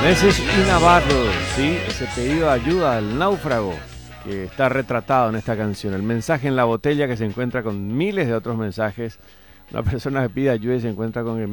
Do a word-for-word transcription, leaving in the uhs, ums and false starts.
Message in a Bottle, ¿sí? Ese pedido de ayuda al náufrago que está retratado en esta canción. El mensaje en la botella que se encuentra con miles de otros mensajes. Una persona que pide ayuda y se encuentra con